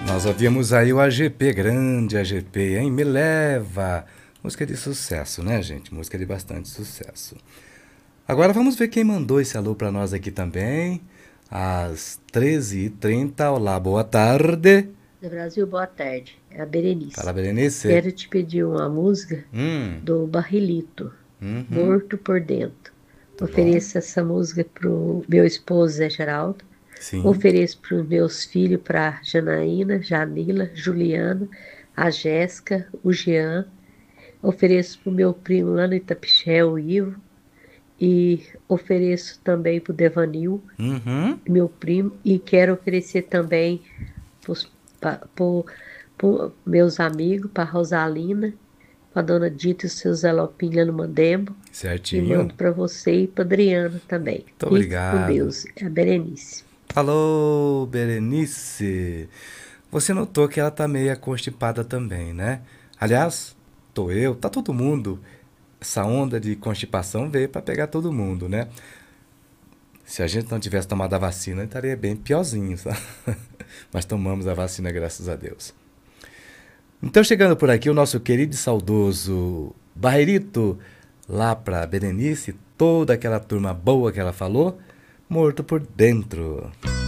Nós ouvimos aí o AGP, grande AGP, hein? Me leva. Música de sucesso, né, gente? Música de bastante sucesso. Agora vamos ver quem mandou esse alô para nós aqui também. Às 13h30. Olá, boa tarde. Do Brasil, boa tarde. É a Berenice. Fala, Berenice. Quero te pedir uma música Hum, do Barrilito, uhum, Morto por Dentro. tá bom. Ofereço essa música pro meu esposo Zé Geraldo. Sim. Ofereço para os meus filhos, para Janaína, Janila, Juliana, a Jéssica, o Jean. Ofereço para o meu primo lá no Itapixé, o Ivo. E ofereço também para o Devanil, Uhum. meu primo. E quero oferecer também para meus amigos, para Rosalina, para Dona Dita e os seus Elopinha no Mandembo. E Certinho. mando para você e para Adriana também. Muito Fique com obrigado. Deus. É a Berenice. Alô, Berenice. Você notou que ela tá meio constipada também, né? Aliás, tô eu, tá todo mundo. Essa onda de constipação veio para pegar todo mundo, né? Se a gente não tivesse tomado a vacina, estaria bem piorzinho, sabe? Mas tomamos a vacina, graças a Deus. Então, chegando por aqui, o nosso querido e saudoso Barreirito, lá pra Berenice, toda aquela turma boa que ela falou, morto por dentro.